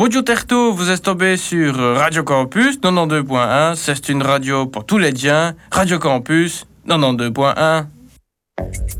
Bonjour Terto, vous êtes tombé sur Radio Campus 92.1. C'est une radio pour tous les diens. Radio Campus 92.1.